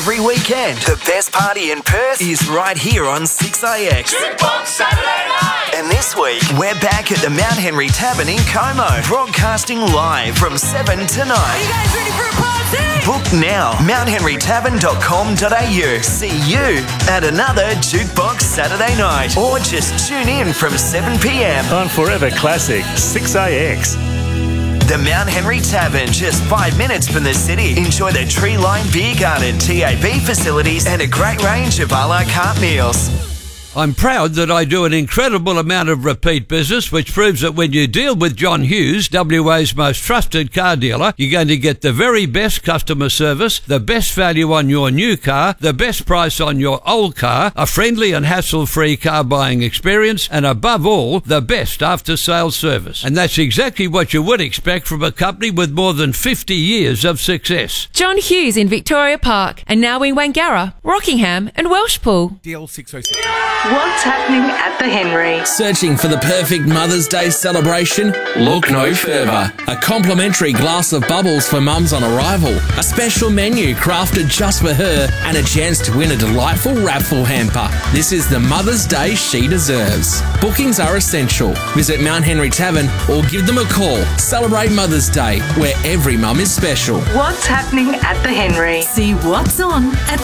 every weekend. The best party in Perth is right here on 6AX. Jukebox Saturday night! And this week, we're back at the Mount Henry Tavern in Como, broadcasting live from 7 to 9. Are you guys ready for a party? Book now, mounthenrytavern.com.au. See you at another Jukebox Saturday night. Or just tune in from 7 p.m. on Forever Classic 6AX. The Mount Henry Tavern, just 5 minutes from the city. Enjoy the tree-lined beer garden, TAB facilities, and a great range of a la carte meals. I'm proud that I do an incredible amount of repeat business, which proves that when you deal with John Hughes, WA's most trusted car dealer, you're going to get the very best customer service, the best value on your new car, the best price on your old car, a friendly and hassle-free car buying experience, and above all, the best after-sales service. And that's exactly what you would expect from a company with more than 50 years of success. John Hughes in Victoria Park, and now in Wangara, Rockingham and Welshpool. DL 606. What's happening at the Henry? Searching for the perfect Mother's Day celebration? Look no further. A complimentary glass of bubbles for mums on arrival, a special menu crafted just for her, and a chance to win a delightful raffle hamper. This is the Mother's Day she deserves. Bookings are essential. Visit Mount Henry Tavern or give them a call. Celebrate Mother's Day, where every mum is special. What's happening at the Henry? See what's on at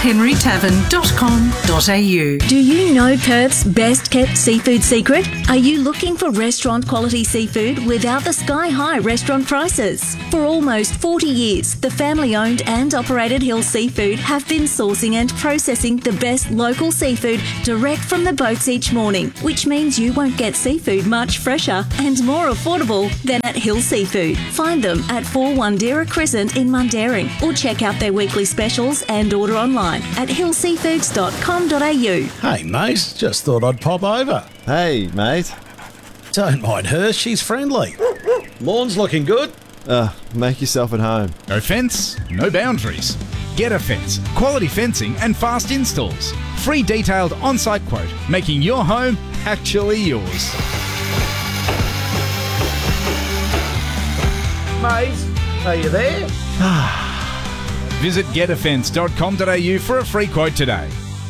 mounthenrytavern.com.au. Do you know Perth's best kept seafood secret? Are you looking for restaurant quality seafood without the sky high restaurant prices? For almost 40 years, the family owned and operated Hill Seafood have been sourcing and processing the best local seafood direct from the boats each morning, which means you won't get seafood much fresher and more affordable than at Hill Seafood. Find them at 41 Crescent in Mundaring, or check out their weekly specials and order online at hillseafoods.com.au. Hey mate, just thought I'd pop over. Hey mate. Don't mind her, she's friendly. Lawn's looking good. Make yourself at home. No fence, no boundaries. Get a Fence. Quality fencing and fast installs. Free detailed on-site quote, making your home actually yours. Mate, are you there? Visit getafence.com.au for a free quote today.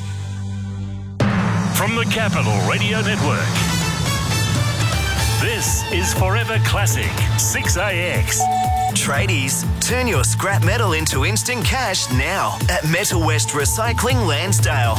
From the Capital Radio Network, this is Forever Classic 6AX. Tradies, turn your scrap metal into instant cash now at Metal West Recycling Lansdale.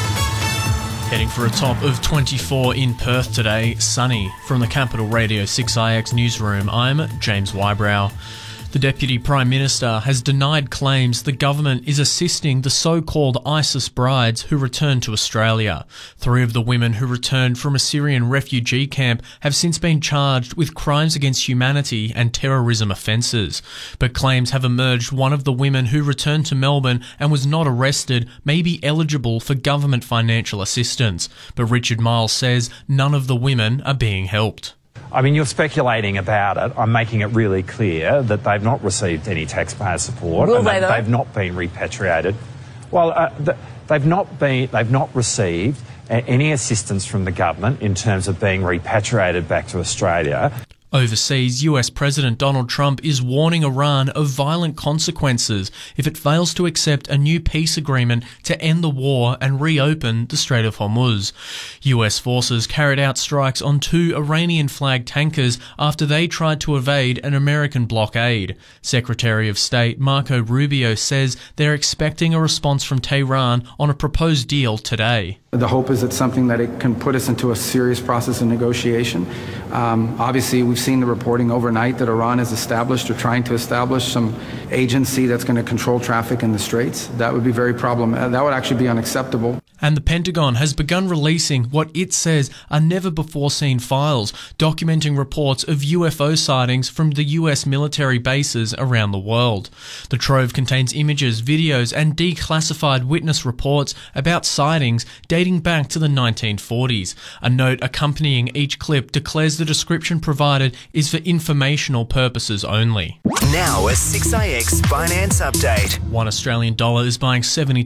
Heading for a top of 24 in Perth today, sunny. From the Capital Radio 6IX newsroom, I'm James Wybrow. The Deputy Prime Minister has denied claims the government is assisting the so-called ISIS brides who returned to Australia. 3 of the women who returned from a Syrian refugee camp have since been charged with crimes against humanity and terrorism offences. But claims have emerged one of the women who returned to Melbourne and was not arrested may be eligible for government financial assistance. But Richard Miles says none of the women are being helped. I mean, you're speculating about it. I'm making it really clear that they've not received any taxpayer support and they've not been repatriated. Well, they've not received any assistance from the government in terms of being repatriated back to Australia. Overseas, US President Donald Trump is warning Iran of violent consequences if it fails to accept a new peace agreement to end the war and reopen the Strait of Hormuz. US forces carried out strikes on 2 Iranian-flagged tankers after they tried to evade an American blockade. Secretary of State Marco Rubio says they're expecting a response from Tehran on a proposed deal today. The hope is it's something that it can put us into a serious process of negotiation. Obviously, we've seen the reporting overnight that Iran has established or trying to establish some agency that's going to control traffic in the Straits. That would be very problematic. That would actually be unacceptable. And the Pentagon has begun releasing what it says are never-before-seen files documenting reports of UFO sightings from the US military bases around the world. The trove contains images, videos, and declassified witness reports about sightings dating back to the 1940s. A note accompanying each clip declares the description provided is for informational purposes only. Now a 6AX finance update. $1 Australian is buying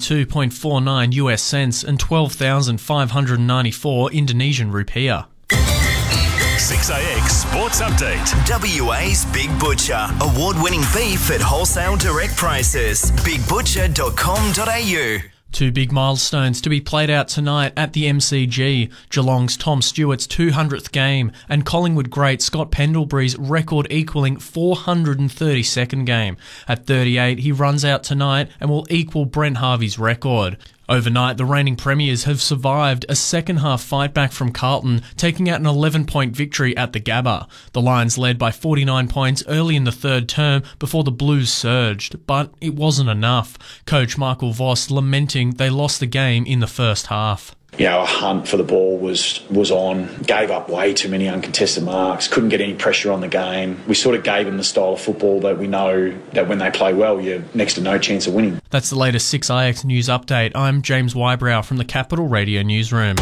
72.49 US cents and 12,594 Indonesian rupiah. 6AX Sports Update. WA's Big Butcher. Award-winning beef at wholesale direct prices. BigButcher.com.au. Two big milestones to be played out tonight at the MCG. Geelong's Tom Stewart's 200th game and Collingwood great Scott Pendlebury's record-equalling 432nd game. At 38, he runs out tonight and will equal Brent Harvey's record. Overnight, the reigning premiers have survived a second-half fight-back from Carlton, taking out an 11-point victory at the Gabba. The Lions led by 49 points early in the third term before the Blues surged, but it wasn't enough. Coach Michael Voss lamenting they lost the game in the first half. You know, a hunt for the ball was on, gave up way too many uncontested marks, couldn't get any pressure on the game. We sort of gave them the style of football that we know that when they play well, you're next to no chance of winning. That's the latest 6IX News Update. I'm James Wybrow from the Capital Radio Newsroom.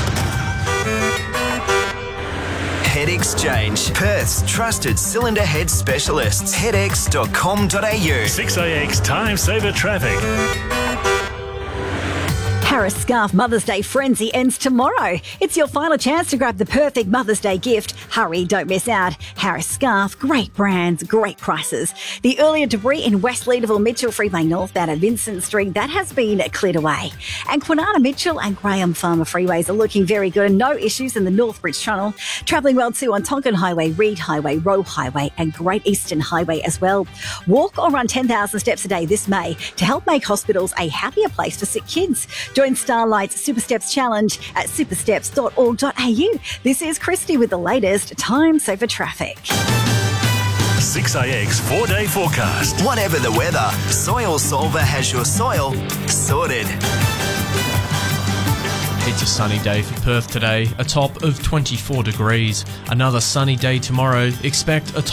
Head Exchange, Perth's trusted cylinder head specialists. Headex.com.au. 6AX Time Saver Traffic. Harris Scarf Mother's Day Frenzy ends tomorrow. It's your final chance to grab the perfect Mother's Day gift. Hurry, don't miss out. Harris Scarf, great brands, great prices. The earlier debris in West Leederville Mitchell Freeway northbound at Vincent Street, that has been cleared away. And Kwinana Mitchell and Graham Farmer freeways are looking very good. No issues in the Northbridge Tunnel. Travelling well too on Tonkin Highway, Reed Highway, Roe Highway and Great Eastern Highway as well. Walk or run 10,000 steps a day this May to help make hospitals a happier place for sick kids. Join Starlight's Super Steps Challenge at supersteps.org.au. This is Christy with the latest Time Saver Traffic. 6AX 4-day forecast. Whatever the weather, Soil Solver has your soil sorted. It's a sunny day for Perth today, a top of 24 degrees. Another sunny day tomorrow. Expect a